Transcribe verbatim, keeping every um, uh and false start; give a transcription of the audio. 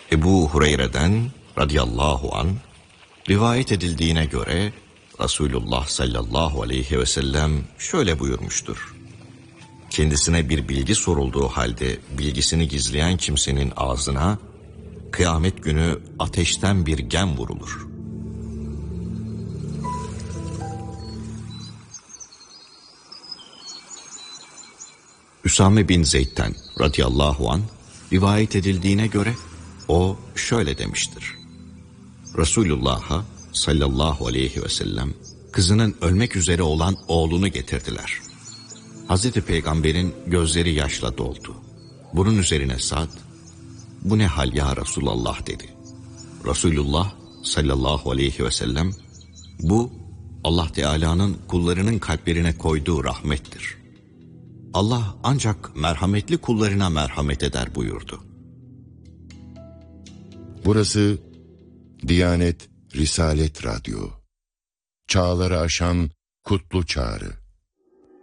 Ebu Hureyre'den radıyallahu an rivayet edildiğine göre Resulullah sallallahu aleyhi ve sellem şöyle buyurmuştur. Kendisine bir bilgi sorulduğu halde bilgisini gizleyen kimsenin ağzına kıyamet günü ateşten bir gem vurulur. Üsame bin Zeyd'den radıyallahu an rivayet edildiğine göre o şöyle demiştir. Resulullah'a sallallahu aleyhi ve sellem kızının ölmek üzere olan oğlunu getirdiler. Hazreti Peygamber'in gözleri yaşla doldu. Bunun üzerine Sa'd, "Bu ne hal ya Resulallah?" dedi. Resulullah sallallahu aleyhi ve sellem, "Bu Allah Teala'nın kullarının kalplerine koyduğu rahmettir. Allah ancak merhametli kullarına merhamet eder" buyurdu. Burası Diyanet Risalet Radyo. Çağları aşan kutlu çağrı.